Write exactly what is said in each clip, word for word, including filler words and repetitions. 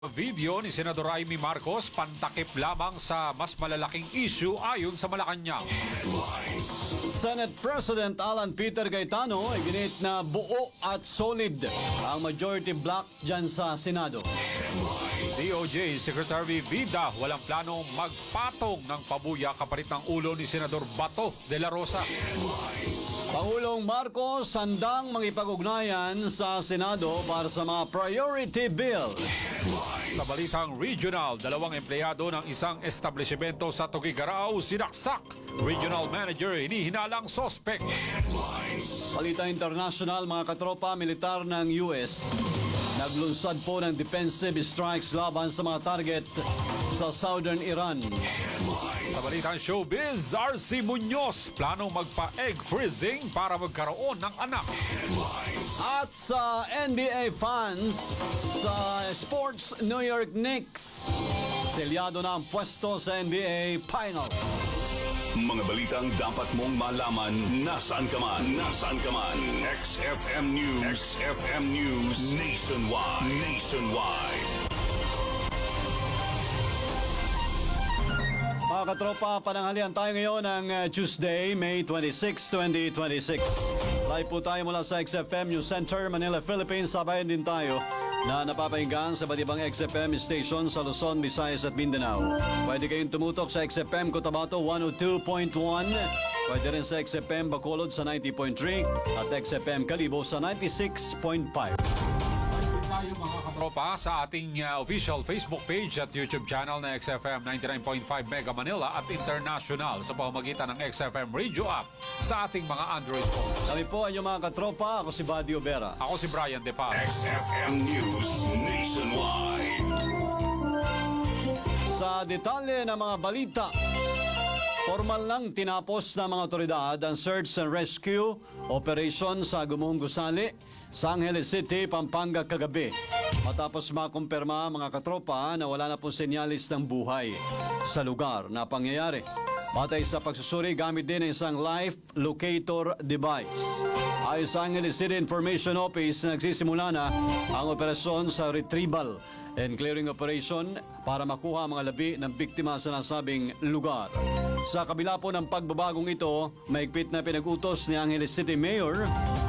Video ni Senador Amy Marcos pantakip lamang sa mas malalaking issue ayon sa Malacanang. Senate President Alan Peter Cayetano ay ginit na buo at solid ang majority block dyan sa Senado. D O J Secretary Vida walang planong magpatong ng pabuya kapalit ng ulo ni Senador Bato de la Rosa. Pangulong Marcos handang makipag-ugnayan sa Senado para sa mga priority bill. Sa balitang regional, dalawang empleyado ng isang establishmento sa Tuguegarao sinaksak. Regional Manager hinihinalang sospek. Balita international, mga katropa militar ng U S naglunsad po ng defensive strikes laban sa mga target sa southern Iran. Sa balitang showbiz, R C Muñoz planong magpa-egg freezing para magkaroon ng anak. At sa N B A fans, sa sports New York Knicks, selyado na ang pwesto sa N B A Finals. Mga balitang dapat mong malaman nasaan ka man. Nasaan ka man. X F M News. X F M News. Nationwide. Nationwide. Mga katropa, pananghalian tayo ngayon ng uh, Tuesday, May twenty-sixth, twenty twenty-six. Live po tayo mula sa X F M News Center, Manila, Philippines. Sabayan din tayo na napapahinggan sa iba't ibang X F M station sa Luzon, Visayas at Mindanao. Pwede kayong tumutok sa X F M Cotabato one oh two point one. Pwede rin sa X F M Bacolod sa ninety point three at X F M Kalibo sa ninety-six point five. Tayo mga katropa sa ating uh, official Facebook page at YouTube channel na X F M ninety-nine point five Mega Manila at International sa pamamagitan ng X F M Radio app sa ating mga Android phones. Kami po ang inyong mga katropa. Ako si Badio Vera. Ako si Brian De Paz. X F M News Nationwide. Sa detalye ng mga balita, formal nang tinapos ng mga otoridad ang search and rescue operation sa Gumong Gusali sa Angeles City, Pampanga kagabi. Matapos makumpirma mga katropa na wala na pong senyalis ng buhay sa lugar na pangyayari. Batay sa pagsusuri gamit din ng isang life locator device. Ayon sa Angeles City Information Office, nagsisimula na ang operasyon sa retrieval and clearing operation para makuha ang mga labi ng biktima sa nasabing lugar. Sa kabila po ng pagbabagong ito, maigpit na pinag-utos ni Angeles City Mayor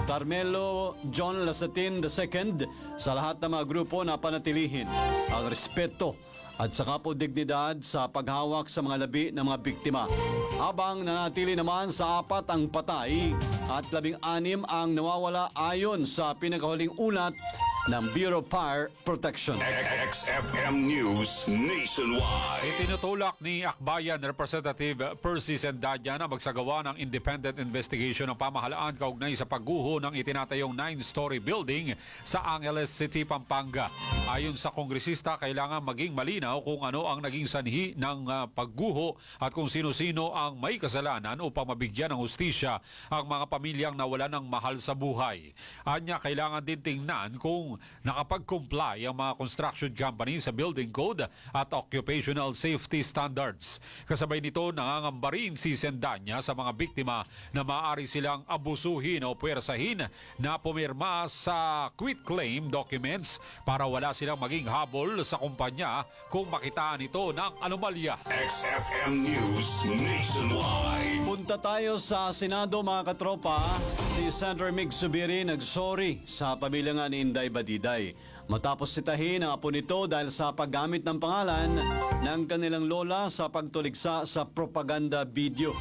Carmelo John Lasatin the second sa lahat ng mga grupo na panatilihin ang respeto at saka po dignidad sa paghawak sa mga labi ng mga biktima. Habang nanatili naman sa apat ang patay at labing anim ang nawawala ayon sa pinakahuling ulat ng Bureau of Fire Protection. X F M News Nationwide. Itinutulak ni Akbayan Representative Percy Sendanya na magsagawa ng independent investigation ng pamahalaan kaugnay sa pagguho ng itinatayong nine-story building sa Angeles City, Pampanga. Ayon sa kongresista, kailangan maging malinaw kung ano ang naging sanhi ng uh, pagguho at kung sino-sino ang may kasalanan upang mabigyan ng hustisya ang mga pamilyang nawala ng mahal sa buhay. Anya, kailangan din tingnan kung nakapag-comply ang mga construction company sa building code at occupational safety standards. Kasabay nito, nangangamba rin si Sendanya sa mga biktima na maaari silang abusuhin o puwersahin na pumirma sa quitclaim documents para wala silang maging habol sa kumpanya kung makitaan ito ng anomalya. X F M News Nationwide. Punta tayo sa Senado mga katropa. Si Senator Mig Zubiri nagsorry sa pamilya nga ni Inday Badiday matapos sitahin ang apo nito dahil sa paggamit ng pangalan ng kanilang lola sa pagtuligsa sa propaganda video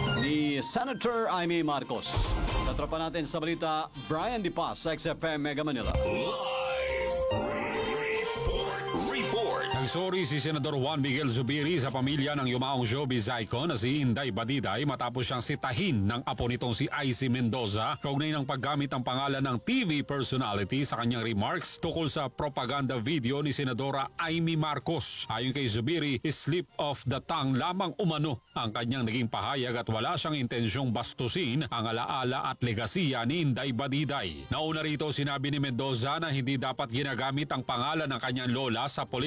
ni Senator Amy Marcos. Katropa natin sa balita, Brian De Paz sa X F M Mega Manila. Nagsorry si Senador Juan Miguel Zubiri sa pamilya ng yumaong showbiz icon na si Inday Badiday matapos siyang sitahin ng apo nitong si Icy Mendoza kaugnay ng paggamit ng pangalan ng T V personality sa kanyang remarks tungkol sa propaganda video ni Senadora Amy Marcos. Ayon kay Zubiri, slip of the tongue lamang umano ang kanyang naging pahayag at wala siyang intensyong bastusin ang alaala at legasiya ni Inday Badiday. Nauna rito sinabi ni Mendoza na hindi dapat ginagamit ang pangalan ng kanyang lola sa political commentary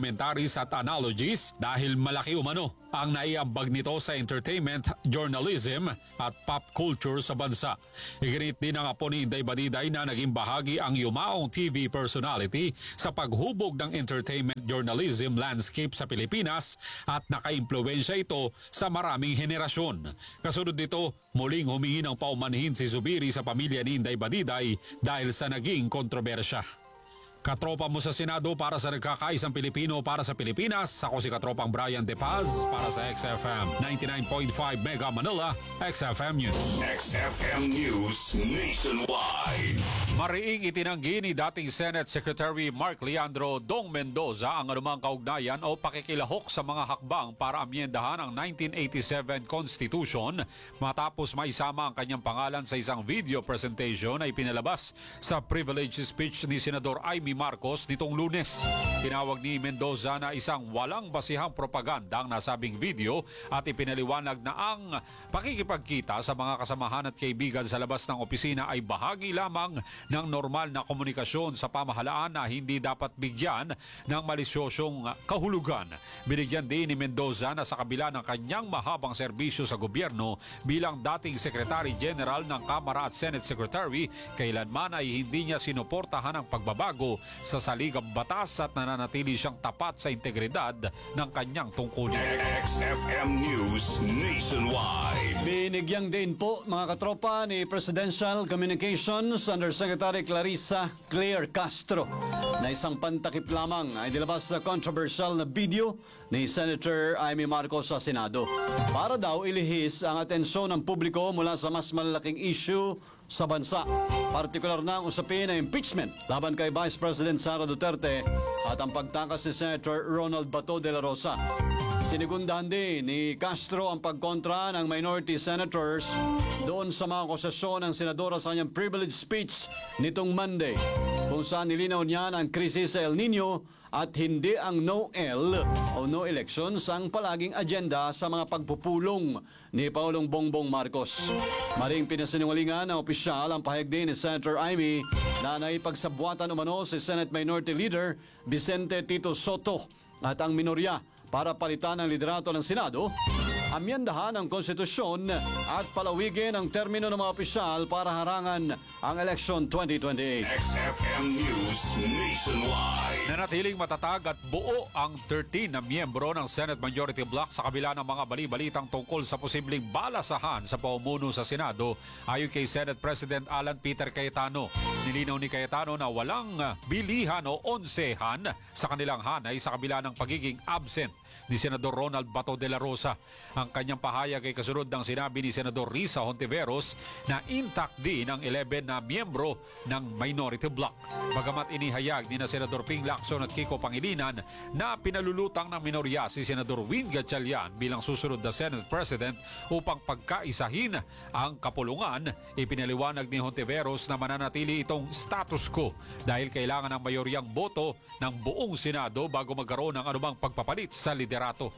commentaries at analogies dahil malaki umano ang naiambag nito sa entertainment, journalism at pop culture sa bansa. Iginit din ng apo ni Inday Badiday na naging bahagi ang yumaong T V personality sa paghubog ng entertainment journalism landscape sa Pilipinas at nakaimpluwensya ito sa maraming henerasyon. Kasunod nito, muling humingi ng paumanhin si Zubiri sa pamilya ni Inday Badiday dahil sa naging kontrobersya. Katropa mo sa Senado para sa nagkakaisang Pilipino para sa Pilipinas. Ako si Katropang Brian De Paz para sa X F M ninety-nine point five Mega Manila, X F M News. X F M News Nationwide. Mariing itinanggi ni dating Senate Secretary Mark Leandro Dong Mendoza ang anumang kaugnayan o pakikilahok sa mga hakbang para amyendahan ang nineteen eighty-seven Constitution matapos maisama ang kanyang pangalan sa isang video presentation na ipinalabas sa privilege speech ni Senador Amy Marcos nitong Lunes. Tinawag ni Mendoza na isang walang basihang propaganda ang nasabing video at ipinaliwanag na ang pakikipagkita sa mga kasamahan at kaibigan sa labas ng opisina ay bahagi lamang ng normal na komunikasyon sa pamahalaan na hindi dapat bigyan ng malisyosyong kahulugan. Binigyan din ni Mendoza na sa kabila ng kanyang mahabang serbisyo sa gobyerno bilang dating Secretary General ng Kamara at Senate Secretary, kailanman ay hindi niya sinuportahan ang pagbabago sa saligang batas at nananatili siyang tapat sa integridad ng kanyang tungkulin. X F M News Nationwide. Binigyan din po mga katropa ni Presidential Communications Undersecretary Clarissa Claire Castro na isang pantakip lamang ay nilabas na controversial na video ni Senator Amy Marcos sa Senado para daw ilihis ang atensyon ng publiko mula sa mas malalaking issue sa bansa. Partikular na ang usapin na impeachment laban kay Vice President Sara Duterte at ang pagtakas ni Senator Ronald Bato de la Rosa. Sinigundahan din ni Castro ang pagkontra ng minority senators doon sa mga akusasyon ng senadora sa kanyang privilege speech nitong Monday, kung saan nilinaw niya ang krisis sa El Nino at hindi ang no-el o no elections ang palaging agenda sa mga pagpupulong ni Pangulong Bongbong Marcos. Maring pinasinungalingan ng opisyal ang pahayag din ni Senator Amy na naipagsabuatan umano si Senate Minority Leader Vicente Tito Soto at ang minorya para palitan ang liderato ng Senado, amyendahan ang konstitusyon at palawigin ang termino ng mga opisyal para harangan ang election twenty twenty-eight. X F M News Nationwide. Nanatiling matatag at buo ang thirteen na miyembro ng Senate Majority Bloc sa kabila ng mga bali-balitang tungkol sa posibleng balasahan sa pamumuno sa Senado ayon kay Senate President Alan Peter Cayetano. Nilinaw ni Cayetano na walang bilihan o onsehan sa kanilang hanay sa kabila ng pagiging absent ni Senador Ronald Bato de la Rosa. Ang kanyang pahayag ay kasunod ng sinabi ni Senador Risa Hontiveros na intact din ang eleven na miyembro ng Minority Bloc. Bagamat inihayag ni na Senador Ping Lacson at Kiko Pangilinan na pinalulutang ng minorya si Senador Win Gatchalian bilang susunod na Senate President upang pagkaisahin ang kapulungan, ipinaliwanag ni Hontiveros na mananatili itong status quo dahil kailangan ng mayoryang boto ng buong Senado bago magkaroon ng anumang pagpapalit sa liderato.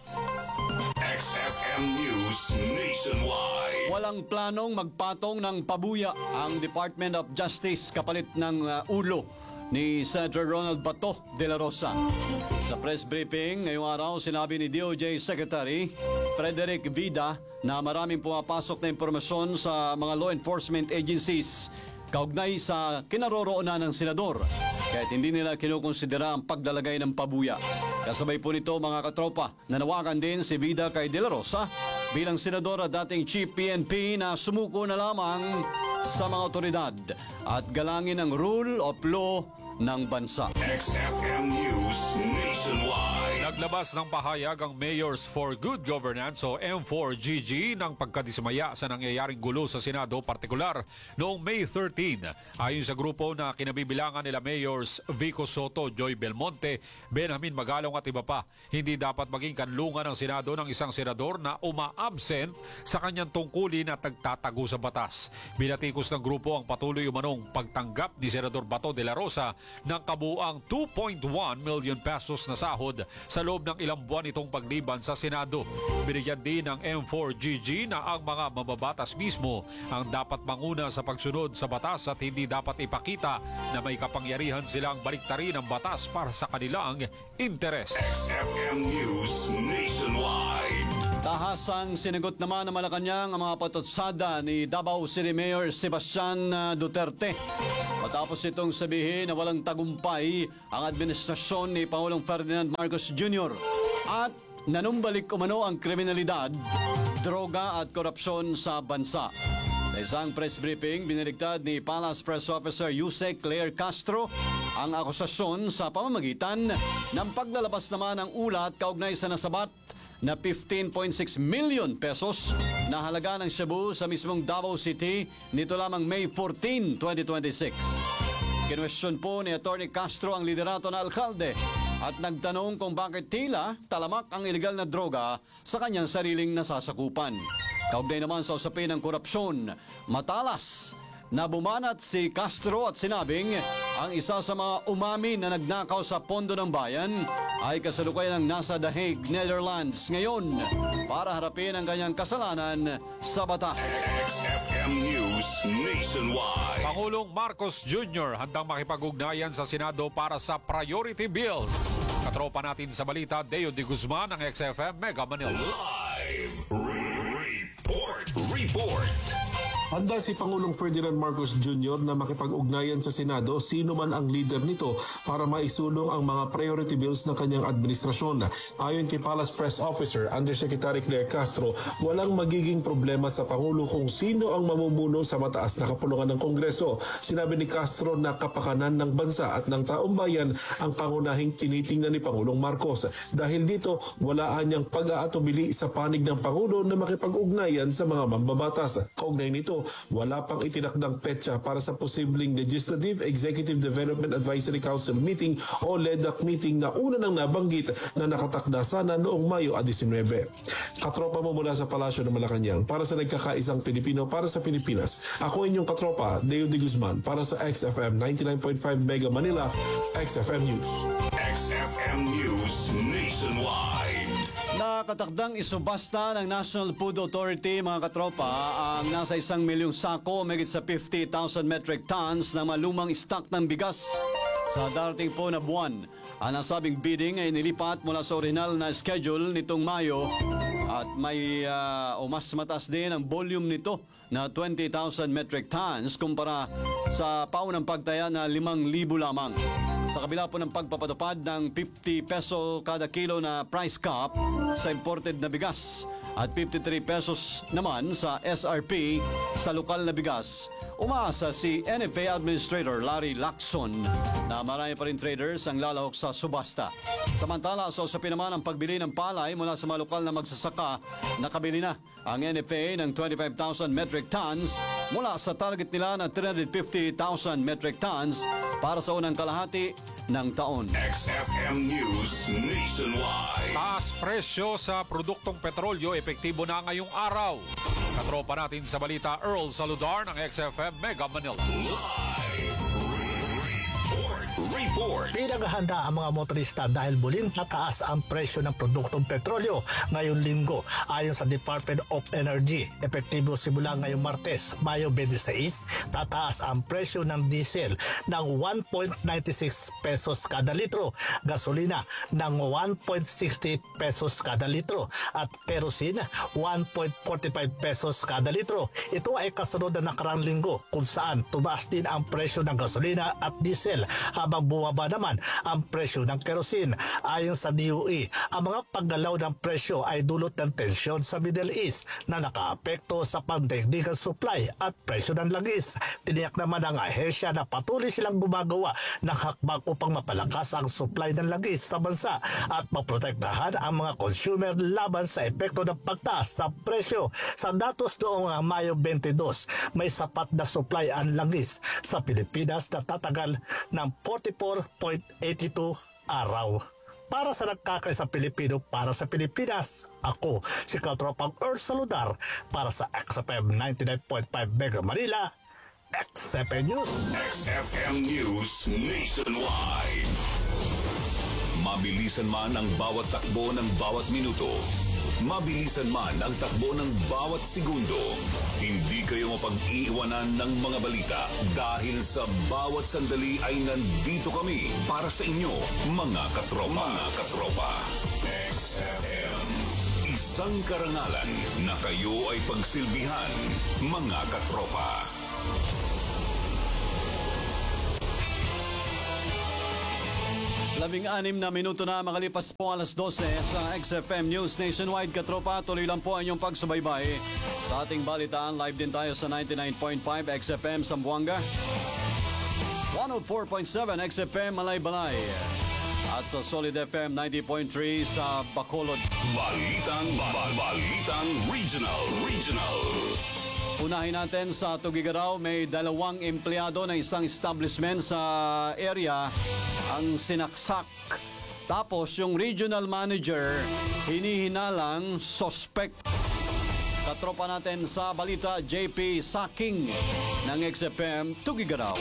X F M News Nationwide. Walang planong magpatong ng pabuya ang Department of Justice kapalit ng uh, ulo ni Senator Ronald Bato de la Rosa. Sa press briefing ngayong araw, sinabi ni D O J Secretary Frederick Vida na maraming pumapasok na impormasyon sa mga law enforcement agencies kaugnay sa kinaroroonan ng senador, kahit hindi nila kinukonsidera ang paglalagay ng pabuya. Kasabay po nito mga katropa, nanawagan din si Vida kay De La Rosa bilang senador at dating Chief P N P na sumuko na lamang sa mga otoridad at galangin ang rule of law ng bansa. X F M News Nationwide. Naglabas ng pahayag ang Mayors for Good Governance o M four G G ng pagkadismaya sa nangyayaring gulo sa Senado, partikular noong May thirteenth. Ayon sa grupo na kinabibilangan nila Mayors Vico Soto, Joy Belmonte, Benjamin Magalong at iba pa, hindi dapat maging kanlungan ng Senado ng isang senador na uma-absent sa kanyang tungkulin at nagtatago sa batas. Binatikos ng grupo ang patuloy umanong pagtanggap ni Senador Bato de la Rosa ng kabuang two point one million pesos na sahod sa loob loob ng ilang buwan itong pagliban sa Senado. Binigyan din ng M four G G na ang mga mababatas mismo ang dapat manguna sa pagsunod sa batas at hindi dapat ipakita na may kapangyarihan silang baliktarin ang batas para sa kanilang interes. X F M News Nationwide. Tahasang sinagot naman ng Malacanang ang mga patutsada ni Davao City Mayor Sebastian Duterte. Matapos itong sabihin na walang tagumpay ang administrasyon ni Pangulong Ferdinand Marcos Junior at nanumbalik umano ang kriminalidad, droga at korupsyon sa bansa. Sa isang press briefing, biniligtad ni Palace Press Officer Yusek Claire Castro ang akusasyon sa pamamagitan ng paglalabas naman ng ulat kaugnay sa nasabat na fifteen point six million pesos na halaga ng shabu sa mismong Davao City nito lamang May fourteenth, twenty twenty-six. Kinwestiyon po ni Attorney Castro ang liderato na alkalde at nagtanong kung bakit tila talamak ang ilegal na droga sa kanyang sariling nasasakupan. Kaugnay naman sa usapin ng korupsyon, matalas na bumanat si Castro at sinabing ang isa sa mga umamin na nagnakaw sa pondo ng bayan ay kasalukuyan ng nasa The Hague, Netherlands ngayon para harapin ang kanyang kasalanan sa batas. X F M News Nationwide. Pangulong Marcos Junior handang makipag-ugnayan sa Senado para sa priority bills. Katropa natin sa balita, Deo de Guzman ng X F M Mega Manila. Live report. Report. Handa si Pangulong Ferdinand Marcos Junior na makipag-ugnayan sa Senado sino man ang leader nito para maisulong ang mga priority bills ng kanyang administrasyon. Ayon kay Palace Press Officer Undersecretary Claire Castro, walang magiging problema sa Pangulo kung sino ang mamumuno sa mataas na kapulungan ng Kongreso. Sinabi ni Castro na kapakanan ng bansa at ng taong bayan ang pangunahing tinitingnan ni Pangulong Marcos. Dahil dito, wala anyang pag-aatubili sa panig ng Pangulo na makipag-ugnayan sa mga mambabatas. Kaugnay nito, wala pang itinakdang petsa para sa posibleng Legislative Executive Development Advisory Council meeting o L E D A C meeting na una nang nabanggit na nakatakda sana noong Mayo nineteen. Katropa mo mula sa Palasyo ng Malacanang para sa nagkakaisang Pilipino para sa Pilipinas. Ako inyong katropa, Deo de Guzman para sa X F M ninety-nine point five Mega Manila, X F M News. X F M News Nationwide. Nakatakdang isubasta ng National Food Authority, mga katropa, ang nasa isang milyong sako, megit sa fifty thousand metric tons na malumang stock ng bigas sa darating po na buwan. Ang nasabing bidding ay nilipat mula sa original na schedule nitong Mayo at may uh, o mas mataas din ang volume nito na twenty thousand metric tons kumpara sa paunang pagtaya na limang libo lamang. Sa kabila po ng pagpapatupad ng fifty peso kada kilo na price cap sa imported na bigas at fifty-three pesos naman sa S R P sa lokal na bigas, umaasa si N F A Administrator Larry Lacson na marami pa rin traders ang lalahok sa subasta. Samantala, sa usapin naman ang pagbili ng palay mula sa mga lokal na magsasaka, nakabili na ang N F A ng twenty-five thousand metric tons mula sa target nila na three hundred fifty thousand metric tons para sa unang kalahati ng taon. X F M News Nationwide. Taas presyo sa produktong petrolyo epektibo na ngayong araw. Katropa natin sa balita, Earl Saludar ng X F M Mega Manila. Live report. Report. Pinaghahanda ang mga motorista dahil muling tataas ang presyo ng produktong petrolyo ngayong linggo ayon sa Department of Energy. Epektibo simula ngayong Martes, Mayo twenty-six, tataas ang presyo ng diesel ng one point nine six pesos kada litro, gasolina ng one point six zero pesos kada litro at kerosene one point four five pesos kada litro. Ito ay kasunod na nakarang linggo kung saan tumaas din ang presyo ng gasolina at diesel habang bumaba naman ang presyo ng kerosene. Ayon sa D O E, ang mga paggalaw ng presyo ay dulot ng tensyon sa Middle East na nakaapekto sa pangdaigdigang supply at presyo ng langis. Tiniyak naman ng ahensya na patuloy silang gumagawa ng hakbang upang mapalakas ang supply ng langis sa bansa at maprotektahan ang mga consumer laban sa epekto ng pagtaas sa presyo. Sa datos noong Mayo twenty-two, may sapat na supply ang langis sa Pilipinas na tatagal ng forty-four point eight two araw. Para sa nagkakaisa Pilipino, para sa Pilipinas, ako si Katropang Earl Saludar para sa X F M ninety-nine point five Mega Manila, X F M News. X F M News Nationwide. Mabilisan man ang bawat takbo ng bawat minuto, mabilisan man ang takbo ng bawat segundo, hindi kayo mapag-iiwanan ng mga balita dahil sa bawat sandali ay nandito kami para sa inyo, mga katropa. Mga katropa. X F M. Isang karangalan na kayo ay pagsilbihan, mga katropa. Labing-anim na minuto na makalipas po alas dose sa X F M News Nationwide. Katropa, tuloy lang po ang inyong pagsubaybay sa ating balitaan. Live din tayo sa ninety-nine point five X F M Zamboanga, one oh four point seven X F M Malay-Balay, at sa Solid F M ninety point three sa Bacolod. Balitang, bal- balitang regional, regional. Unahin natin sa Tugigaraw, may dalawang empleyado ng isang establishment sa area ang sinaksak. Tapos yung regional manager, hinihinalang suspect. Katropa natin sa balita, J P Saking ng X F M Tugigaraw.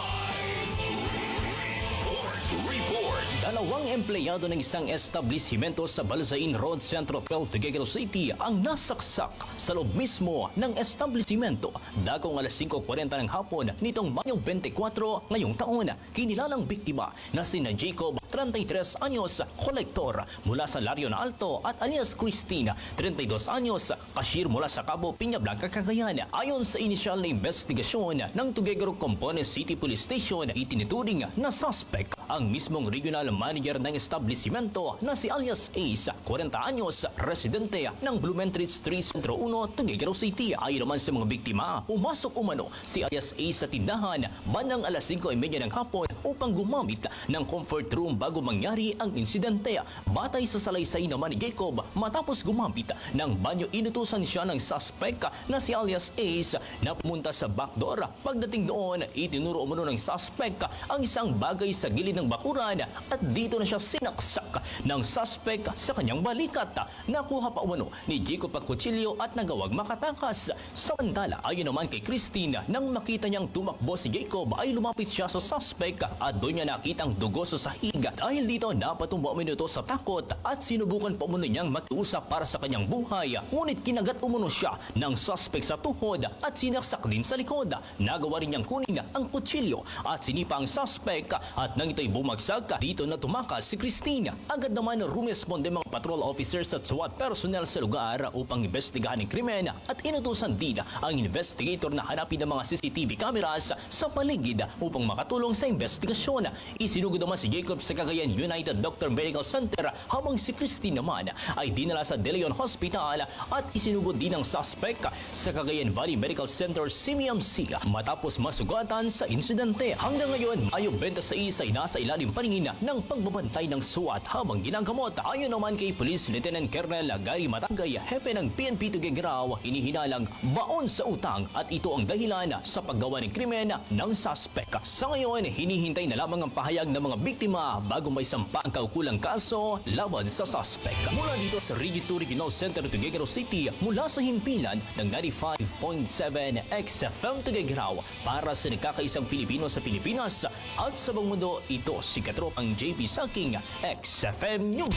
Dalawang empleyado ng isang establishmento sa Balzain Road, Centro twelve, Tuguegarao City ang nasaksak sa loob mismo ng establishmento. Dakong alas singko kwarenta ng hapon nitong Mayo twenty-four ngayong taon. Kinilalang biktima na sina Jacob, thirty-three anyos, kolektor mula sa Larion Alto, at alias Christina, thirty-two anyos, cashier mula sa Cabo Piña Blanca, Cagayan. Ayon sa inisyal na investigasyon ng Tuguegarao Component City Police Station, itinuturing na suspect ang mismong regional manager ng establishmento na si alias Ace, forty anyos, residente ng Blumentritt Street, Centro one, Tuguegarao City. Ayon naman sa mga biktima, pumasok umano si alias Ace sa tindahan bandang alas singko trenta ng hapon upang gumamit ng comfort room bago mangyari ang insidente. Batay sa salaysay naman ni Jacob, matapos gumamit ng banyo, inutusan siya ng suspect na si alias Ace na pumunta sa backdoor. Pagdating doon, itinuro umano ng suspect ang isang bagay sa gilid ng bakuran at dito na siya sinaksak ng suspect sa kanyang balikat. Nakuha pa umano ni Jacob ang kutsilyo at nagawag makatakas. Samantala, ayon naman kay Christine, nang makita niyang tumakbo si Jacob ay lumapit siya sa suspect at doon niya nakitang dugo sa sahig. Dahil dito, napatumba umano ito sa takot at sinubukan pa umano niyang makiusap para sa kanyang buhay. Ngunit kinagat umano siya ng suspect sa tuhod at sinaksak din sa likod. Nagawa rin niyang kunin ang kutsilyo at sinipa ang suspect at nang ito'y bumagsak, dito na tumakas si Christina. Agad naman rumesponde mga patrol officers at SWAT personnel sa lugar upang investigahan ang krimen at inutusan din ang investigator na hanapin ang mga C C T V cameras sa paligid upang makatulong sa investigasyon. Isinugod naman si Jacob sa Cagayan United Doctor Medical Center habang si Christina naman ay dinala sa De Leon Hospital at isinugod din ang suspect sa Cagayan Valley Medical Center C M C matapos masugatan sa insidente. Hanggang ngayon, Mayo twenty-six ay nasa ilalim pa rin ng pagbabantay ng SWAT habang ginagamot. Ayon naman kay Police Lieutenant Colonel Gary Matagay, hepe ng P N P Tuguegarao, hinihinalang baon sa utang at ito ang dahilan sa paggawa ng krimen ng suspect. Sa ngayon, hinihintay na lamang ang pahayag ng mga biktima bago may sampa ang kaukulang kaso laban sa suspect. Mula dito sa Region two Regional Center Tuguegarao City, mula sa himpilan ng ninety-five point seven X F M Tuguegarao, para sa nagkakaisang Pilipino sa Pilipinas at sa buong mundo, ito si Katropang J P Saking, X F M News.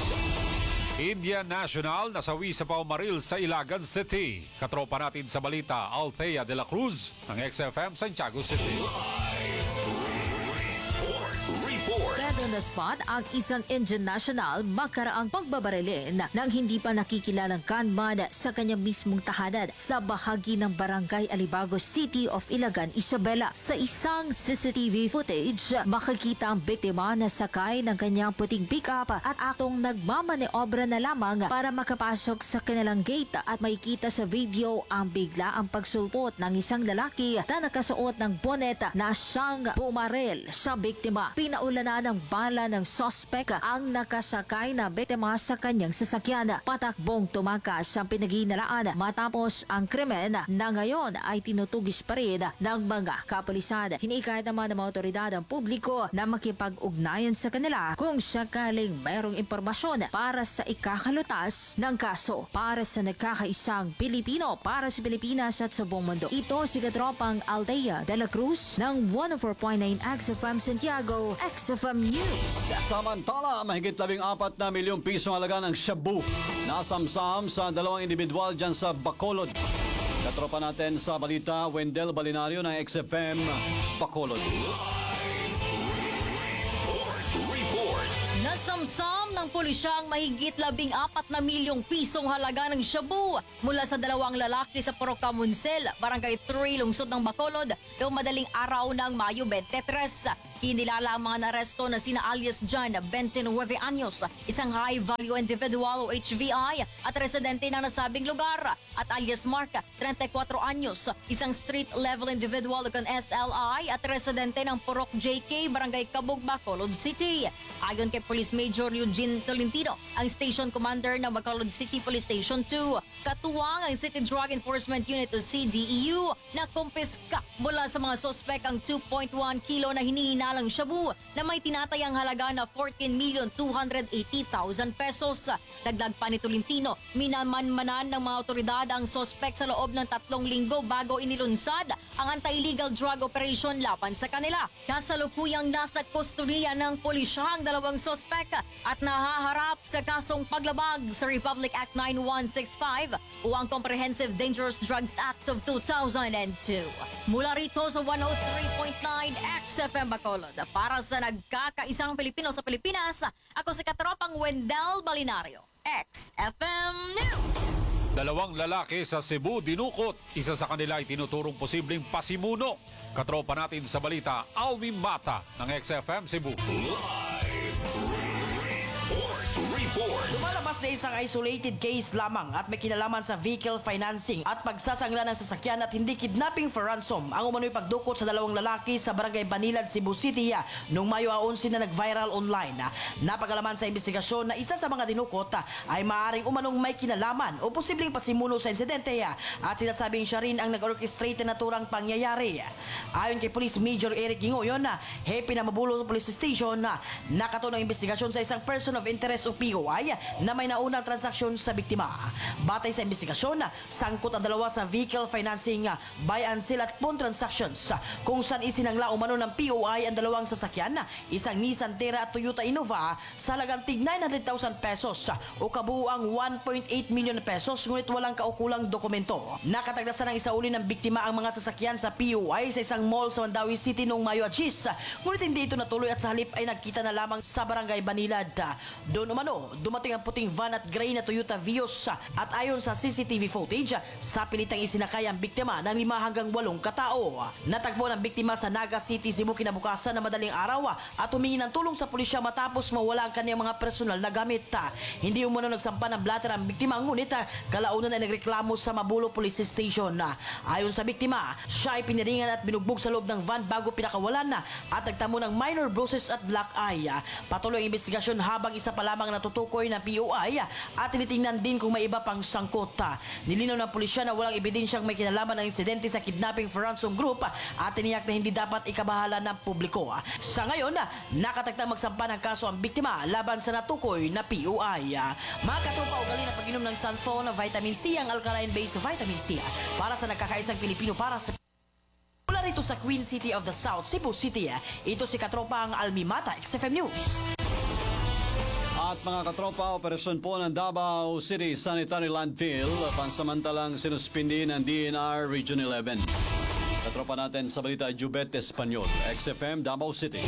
Indian National nasawi sa Paumaril sa Ilagan City. Katropa natin sa balita, Althea de la Cruz ng X F M Santiago City. Dead on the spot ang isang Indian national makaraang pagbabarilin nang hindi pa nakikilalang gunman sa kanyang mismong tahanan sa bahagi ng Barangay Alibago City of Ilagan, Isabela. Sa isang C C T V footage, makikita ang biktima na sakay ng kanyang puting pick-up at aktong nagmamaneobra na lamang para makapasok sa kanilang gate at makikita sa video ang bigla ang pagsulpot ng isang lalaki na nakasuot ng bonnet na siyang bumaril sa biktima. Pinaulanan ng bala ng suspect ang nakasakay na biktima sa kanyang sasakyan. Patakbong tumakas ang pinaghihinalaan matapos ang krimen na ngayon ay tinutugis pa rin ng mga kapulisan. Hinikayat naman ng mga otoridad ang publiko na makipag-ugnayan sa kanila kung sakaling mayroong impormasyon para sa ikakalutas ng kaso para sa nagkakaisang Pilipino, para sa Pilipinas at sa buong mundo. Ito si Katropang Althea de la Cruz ng one oh four point nine X F M Santiago, X F M News. News. Samantala, mahigit labing apat na milyong piso halaga ng shabu nasamsam sa dalawang individual dyan sa Bacolod. Katropa natin sa balita, Wendell Balinario ng X F M Bacolod. Report. Nasamsam ng pulisya ang mahigit labing apat na milyong pisong halaga ng shabu mula sa dalawang lalaki sa Poroca Muncel, Barangay three, lungsod ng Bacolod, noong madaling araw ng Mayo twenty-three. Kinilala ang mga naresto na sina alias John, twenty-nine anyos, isang high-value individual o H V I at residente ng nasabing lugar, at alias Mark, thirty-four anyos, isang street-level individual con S L I at residente ng Purok J K, Barangay Cabug, Bacolod City. Ayon kay Police Major Eugene Tolentino, ang Station Commander ng Bacolod City Police Station two, katuwang ang City Drug Enforcement Unit o C D E U na kumpiska mula sa mga sospek ang two point one kilo na hinihinalang shabu na may tinatayang halaga na fourteen million two hundred eighty thousand pesos. Dagdag pa ni Tolentino, minamanmanan ng mga otoridad ang sospek sa loob ng tatlong linggo bago inilunsad ang anti-illegal drug operation laban sa kanila. Kasalukuyang nasa kustodiya ng pulisya ang dalawang sospek at nahaharap sa kasong paglabag sa Republic Act nine one six five o ang Comprehensive Dangerous Drugs Act of two thousand two. Mula rito sa one oh three point nine X F M Bacolod, para sa nagkakaisang Pilipino sa Pilipinas, ako si Katropang Wendell Balinario, X F M News. Dalawang lalaki sa Cebu dinukot. Isa sa kanila ay tinuturong posibleng pasimuno. Katropa natin sa balita, Alvin Mata ng X F M Cebu. Report. Lumalabas na isang isolated case lamang at may kinalaman sa vehicle financing at pagsasangla ng sasakyan at hindi kidnapping for ransom ang umano'y pagdukot sa dalawang lalaki sa Barangay Banilad, Cebu City noong Mayo eleven na nag-viral online. Napagalaman sa investigasyon na isa sa mga dinukot ay maaaring umanong may kinalaman o posibleng pasimuno sa insidente at sinasabing siya rin ang nag-orchestrate na naturang pangyayari. Ayon kay Police Major Eric Gingoyon, happy na mabulo sa police station, nakatunong investigasyon sa isang person of interest o P O I na may naunang transaksyon sa biktima. Batay sa investigasyon, sangkot ang dalawa sa vehicle financing, buy and sell at pawn transactions kung saan isinangla umano ng P O I ang dalawang sasakyan, isang Nissan Terra at Toyota Innova sa halagang tig nine hundred thousand pesos o kabuuang one point eight million pesos, ngunit walang kaukulang dokumento. Nakatagdasan ng isauli ng biktima ang mga sasakyan sa P O I sa isang mall sa Mandawi City noong Mayo Achis, ngunit hindi ito natuloy at sa halip ay nagkita na lamang sa Barangay Banilad. Doon umano, dumating ang puting van at gray na Toyota Vios at ayon sa C C T V footage, sa pilitang isinakay ang biktima ng lima hanggang walong katao. Natagpo ng biktima sa Naga City, Cebu kinabukasan na madaling araw at humingi ng tulong sa pulisya matapos mawala ang kanyang mga personal na gamit. Hindi umano nagsampa ng blatter ang biktima, ngunit kalaunan ay nagreklamo sa Mabulo Police Station. Ayon sa biktima, siya ay piniringan at binugbog sa loob ng van bago pinakawalan at nagtamo ng minor bruises at black eye. Patuloy ang investigasyon habang isa pa lamang natutukoy na P O I at tinitingnan din kung may iba pang sangkot. Nilinaw ng pulisya na walang ebidensyang may kinalaman ng insidente sa kidnapping for ransom group at tiniyak na hindi dapat ikabahala ng publiko. Sa ngayon, nakatagtang magsampa ng kaso ang biktima laban sa natukoy na P O I. Mga katropa, ugali na pag-inom ng Santhon Vitamin C, ang alkaline-based vitamin C para sa nagkakaisang Pilipino para sa mula rito sa Queen City of the South, Cebu City. Ito si katropa ang Almi Mata, X F M News. At mga katropa, operasyon po ng Davao City Sanitary Landfill, pansamantalang sinuspindi ng D N R Region eleven. Katropa natin sa balita, Jubet Espanyol, X F M Davao City.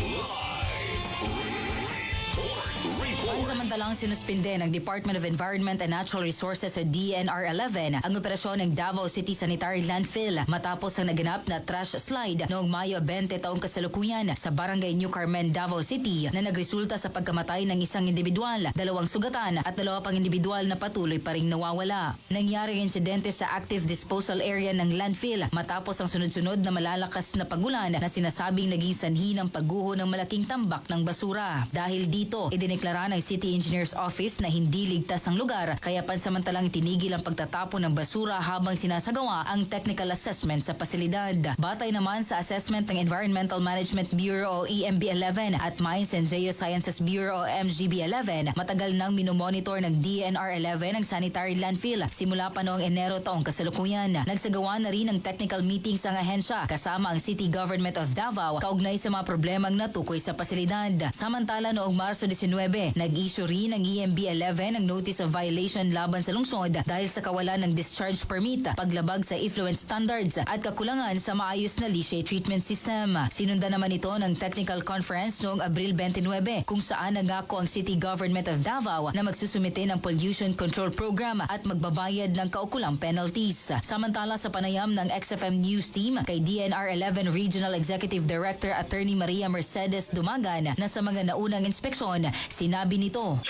Pansamantalang sinuspinde ng Department of Environment and Natural Resources o D N R eleven ang operasyon ng Davao City Sanitary Landfill matapos ang naganap na trash slide noong Mayo twenty taong kasalukuyan sa Barangay New Carmen, Davao City na nagresulta sa pagkamatay ng isang individual, dalawang sugatan at dalawa pang individual na patuloy pa ring nawawala. Nangyari ang insidente sa active disposal area ng landfill matapos ang sunod-sunod na malalakas na pagulan na sinasabing naging sanhi ng pagguho ng malaking tambak ng basura. Dahil dito, idineklara ng City Engineer's Office na hindi ligtas ang lugar kaya pansamantalang itinigil ang pagtatapon ng basura habang sinasagawa ang technical assessment sa pasilidad. Batay naman sa assessment ng Environmental Management Bureau o E M B eleven at Mines and Geosciences Bureau o M G B eleven, matagal nang minomonitor ng D N R eleven ang sanitary landfill simula pa noong Enero taong kasalukuyan. Nagsagawa na rin ng technical meetings ang ahensya kasama ang City Government of Davao kaugnay sa mga problemang natukoy sa pasilidad. Samantala noong Marso nineteen, nag-issue rin ng E M B eleven ng Notice of Violation laban sa lungsod dahil sa kawalan ng discharge permit, paglabag sa effluent standards at kakulangan sa maayos na leachate treatment system. Sinundan naman ito ng technical conference noong Abril twenty-nine kung saan nangako ang City Government of Davao na magsusumite ng pollution control program at magbabayad ng kaukulang penalties. Samantala sa panayam ng X F M News Team kay D N R eleven Regional Executive Director Attorney Maria Mercedes Dumagan na sa mga naunang inspeksyon, sinabi nito,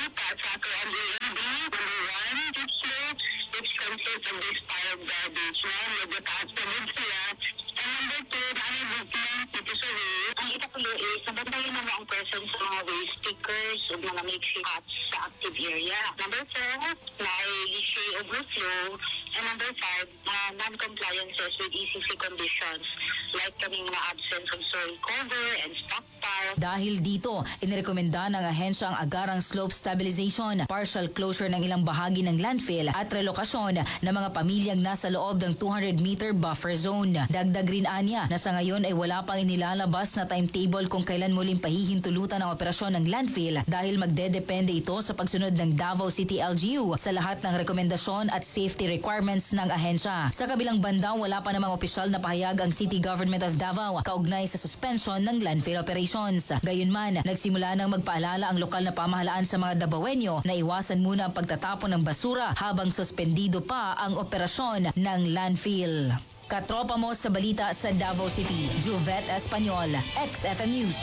sabantayan naman ang presence sa mga waste stickers o mga makeshift huts sa active area. Number four, may leachate overflow. And number five, uh, non-compliances with E C C conditions like kaming mga absence of soil cover and stockpile. Dahil dito, inirekomenda ng ahensya ang agarang slope stabilization, partial closure ng ilang bahagi ng landfill at relokasyon ng mga pamilyang nasa loob ng two hundred meter buffer zone. Dagdag rin anya na sa ngayon ay wala pang inilalabas na timetable kung kailan muling pahihintulutan ang operasyon ng landfill dahil magdedepende ito sa pagsunod ng Davao City L G U sa lahat ng rekomendasyon at safety requirements ng ahensya. Sa kabilang banda, wala pa namang opisyal na pahayag ang City Government of Davao kaugnay sa suspension ng landfill operations. Gayunman, nagsimula nang magpaalala ang lokal na pamahalaan sa mga Davaoenyo na iwasan muna ang pagtatapon ng basura habang suspendido pa ang operasyon ng landfill. Katropa mo sa balita sa Davao City, Juvet Espanyol, X F M News.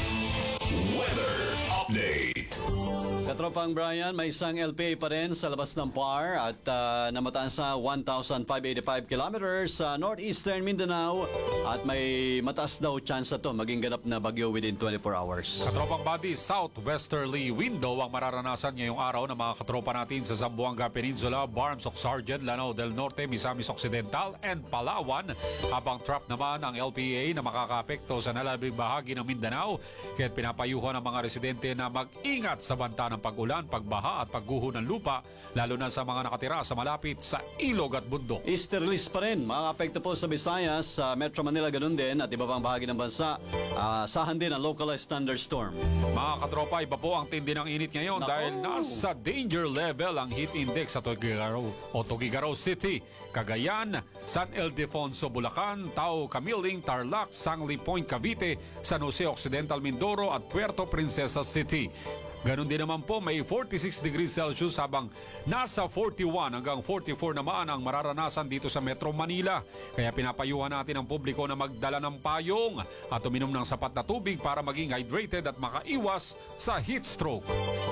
Weather Update. Katropang Brian, may isang L P A pa rin sa labas ng P A R at uh, namataan sa one thousand five hundred eighty-five kilometers sa northeastern Mindanao at may mataas daw chance na to maging ganap na bagyo within twenty-four hours. Katropang body, southwesterly window ang mararanasan ngayong araw ng mga katropa natin sa Zamboanga Peninsula, Barms Sargent, Lanao del Norte, Misamis Occidental, and Palawan. Habang trap naman ang L P A na makakapekto sa nalabing bahagi ng Mindanao, kaya't pinapayuhan ang mga residente na mag-ingat sa banta ng pag-ulan, pagbaha at pagguho ng lupa, lalo na sa mga nakatira sa malapit sa ilog at bundok. Easterlies pa rin, mga apekto po sa Visayas, sa Metro Manila ganun din at iba pang bahagi ng bansa. Uh, sahan din ang localized thunderstorm. Mga katropa, iba po ang tindi ng init ngayon. Nako. Dahil nasa danger level ang heat index sa Tugigaraw o Tugigaraw City, Cagayan, San Ildefonso, Bulacan, Tao, Camiling, Tarlac, Sangli Point, Cavite, San Jose Occidental, Mindoro at Puerto Princesa City. Ganon din naman po, may forty-six degrees Celsius habang nasa forty-one hanggang forty-four naman ang mararanasan dito sa Metro Manila. Kaya pinapayuhan natin ang publiko na magdala ng payong at uminom ng sapat na tubig para maging hydrated at makaiwas sa heat stroke.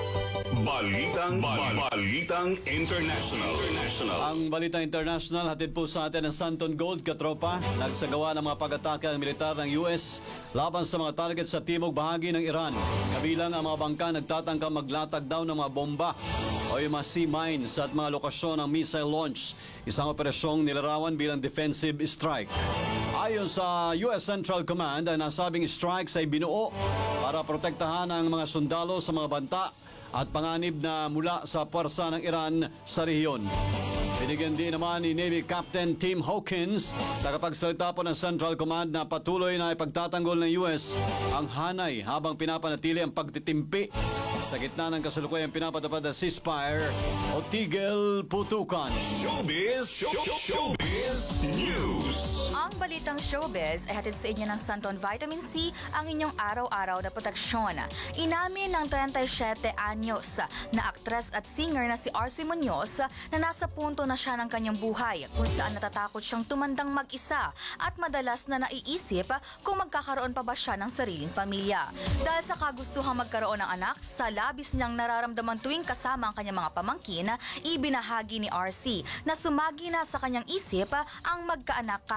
Balitang, Balitang International. International. Ang Balitang International, hatid po sa atin ng Santon Gold, katropa. Nagsagawa ng mga pag-atake ang militar ng U S laban sa mga target sa timog bahagi ng Iran. Kabilang ang mga bangka nagtatangka maglatag daw ng mga bomba o yung mga sea mines at mga lokasyon ng missile launch. Isang operasyong nilarawan bilang defensive strike. Ayon sa U S Central Command, ang nasabing strikes ay binuo para protektahan ang mga sundalo sa mga banta at panganib na mula sa puwersa ng Iran sa rehiyon. Binigyan din naman ni Navy Captain Tim Hawkins, tagapagsalita po ng Central Command, na patuloy na ipagtatanggol ng U S ang hanay habang pinapanatili ang pagtitimpi sa gitna ng kasalukuyang pinapatupad na ceasefire o tigil putukan. Showbiz, show, show, Showbiz News. Ang balitang showbiz ay hatid sa inyo ng Santon Vitamin C, ang inyong araw-araw na proteksyon. Inamin ng thirty-seven anyos na aktres at singer na si R C Munoz na nasa punto na siya ng kanyang buhay kung saan natatakot siyang tumandang mag-isa at madalas na naiisip kung magkakaroon pa ba siya ng sariling pamilya. Dahil sa kagustuhang magkaroon ng anak, sa labis niyang nararamdaman tuwing kasama ang kanyang mga pamangkin, ibinahagi ni R C na sumagi na sa kanyang isip ang magkaanak kahit walang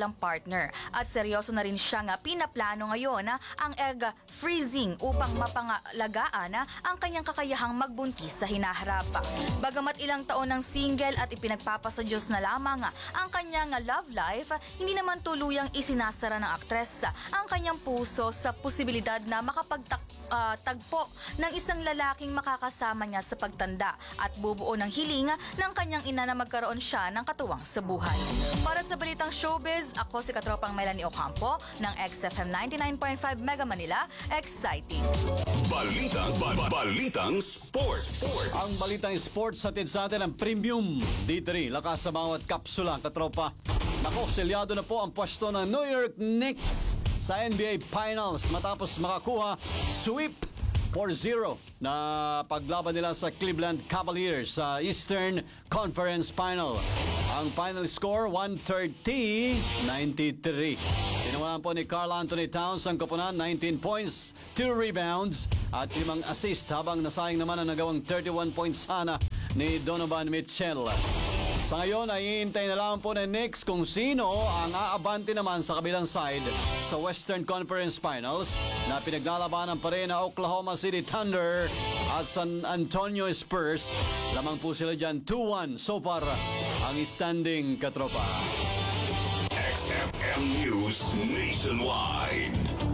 kanyang partner. At seryoso na rin siyang pinaplano ngayon ang egg freezing upang mapangalagaan ang kanyang kakayahang magbuntis sa hinaharap. Bagamat ilang taon ng single at ipinagpapasa Diyos na lamang ang kanyang love life, hindi naman tuluyang isinasara ng aktres ang kanyang puso sa posibilidad na makapagtagpo ng isang lalaking makakasama niya sa pagtanda at bubuo ng hiling ng kanyang ina na magkaroon siya ng katuwang sa buhay. Para sa Balitang Showbiz, ako si Katropang Melanie Ocampo ng X F M ninety-nine point five Mega Manila. Exciting! Balitang, ba- balitang sport. sport. Ang Balitang Sports hatid sa atin ang Premium D three. Lakas sa bawat kapsula, katropa. Nako, selyado na po ang pwesto ng New York Knicks sa N B A Finals matapos makakuha sweep four zero na paglaban nila sa Cleveland Cavaliers sa Eastern Conference Final. Ang final score, one thirty ninety-three. Tinawalan po ni Karl Anthony Towns ang koponan, nineteen points, two rebounds at limang assist habang nasayang naman ang nagawang thirty-one points sana ni Donovan Mitchell. Sa ngayon ay iintay na lang po ng Knicks kung sino ang aabante naman sa kabilang side sa Western Conference Finals na pinaglalabanan pa rin na Oklahoma City Thunder at San Antonio Spurs. Lamang po sila dyan two one so far ang standing, katropa. X F M News Nationwide.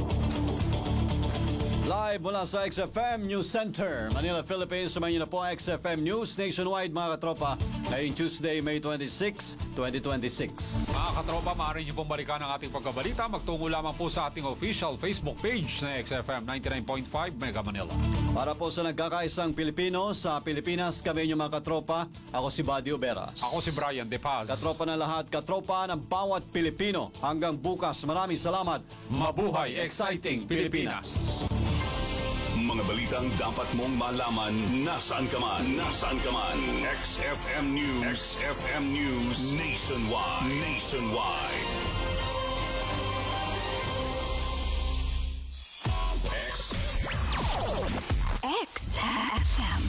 Live mula sa X F M News Center, Manila, Philippines. Sumayin niyo na po ang X F M News Nationwide, mga katropa. Ngayong Tuesday, May twenty-sixth, twenty twenty-six. Mga katropa, maaari niyo pong balikan ang ating pagkabalita. Magtungo lamang po sa ating official Facebook page na X F M ninety-nine point five Mega Manila. Para po sa nagkakaisang Pilipino sa Pilipinas, kami niyo mga katropa. Ako si Buddy Oberas. Ako si Brian De Paz. Katropa na lahat, katropa ng bawat Pilipino. Hanggang bukas, maraming salamat. Mabuhay, exciting Pilipinas! Mga balitang dapat mong malaman nasaan ka man. Nasaan ka man. X F M News. X F M News Nationwide. Nationwide. X F M.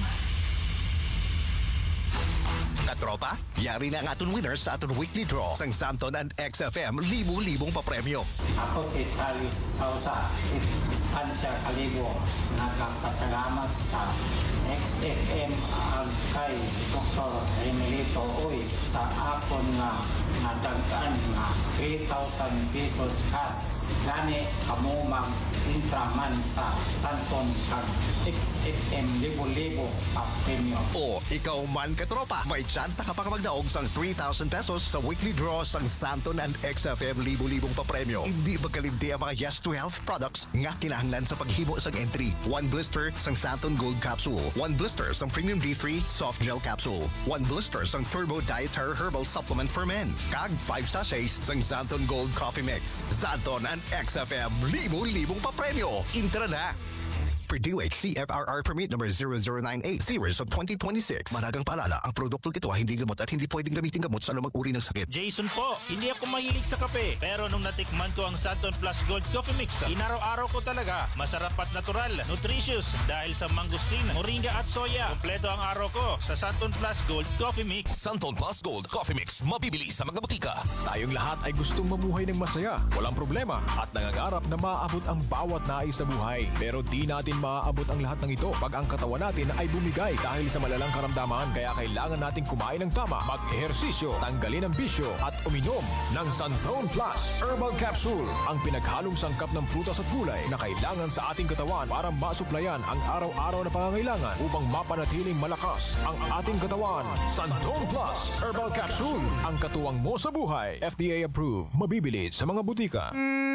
Katropa, yari na ang aton winners sa aton weekly draw sang Santon and X F M libo-libong papremyo. Ako si Charlie Sausa, Stansya Kalibo, nagkakasalamat sa X F M ag kay Doctor Remelito Uy sa akon nga nadagkaan nga three thousand pesos cash. Gani kamo mag intraman sa Santon kag X F M libo-libo papremyo. O, ikaw man katropa, may chance na kapag magdaog sang three thousand pesos sa weekly draw sang Santon and X F M libo-libong papremyo. Hindi magkalimti ang mga Yes to Health products nga kinahanglan sa paghimo sang entry. One blister sang Santon Gold Capsule. One blister sang Premium D three Soft Gel Capsule. One blister sang Turbo Dietary Herbal Supplement for Men. Kag five sachets sang Santon Gold Coffee Mix. Santon and X F M libo-libong papremyo. Intra na! Purdue H C F R R Permit number zero zero nine eight series of twenty twenty-six. Managang paalala, ang produktong ito ay hindi gamot at hindi pwedeng gamitin gamot sa anumang uri ng sakit. Jason po, hindi ako mahilig sa kape. Pero nung natikman ko ang Santon Plus Gold Coffee Mix, inaraw-araw ko talaga. Masarap at natural, nutritious dahil sa mangustin, moringa at soya. Kompleto ang araw ko sa Santon Plus Gold Coffee Mix. Santon Plus Gold Coffee Mix, mabibili sa mga butika. Tayong lahat ay gustong mamuhay ng masaya, walang problema at nangangarap na maaabot ang bawat nais sa buhay. Pero di natin maaabot ang lahat ng ito pag ang katawan natin ay bumigay dahil sa malalang karamdaman. Kaya kailangan nating kumain ng tama, mag-ehersisyo, tanggalin ang bisyo at uminom ng Santon Plus Herbal Capsule, ang pinaghalong sangkap ng prutas at gulay na kailangan sa ating katawan para masuplayan ang araw-araw na pangangailangan upang mapanatiling malakas ang ating katawan. Santon Plus Herbal Capsule, ang katuwang mo sa buhay. F D A approved, mabibili sa mga butika.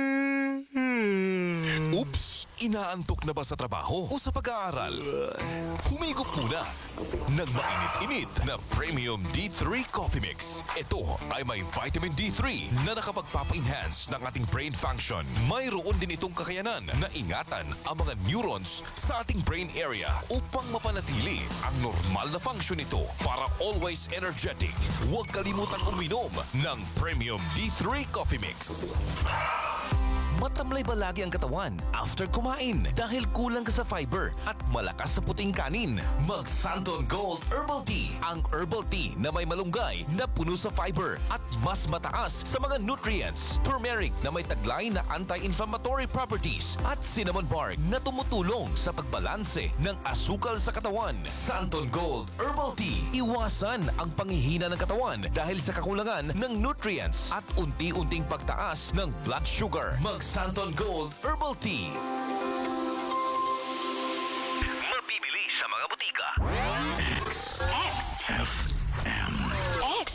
Oops! Inaantok na ba sa trabaho o sa pag-aaral? Humigop muna ng mainit-init na Premium D three Coffee Mix. Ito ay may vitamin D three na nakapagpapa-enhance ng ating brain function. Mayroon din itong kakayanan na ingatan ang mga neurons sa ating brain area upang mapanatili ang normal na function nito para always energetic. Huwag kalimutang uminom ng Premium D three Coffee Mix. matamlay ba lagi ang katawan after kumain dahil kulang ka sa fiber at malakas sa puting kanin? Mag Santon Gold Herbal Tea, ang herbal tea na may malunggay na puno sa fiber at mas mataas sa mga nutrients. Turmeric na may taglay na anti-inflammatory properties at cinnamon bark na tumutulong sa pagbalanse ng asukal sa katawan. Santon Gold Herbal Tea, iwasan ang panghihina ng katawan dahil sa kakulangan ng nutrients at unti-unting pagtaas ng blood sugar. Mag Santon Gold Herbal Tea. Mabibili sa mga butika.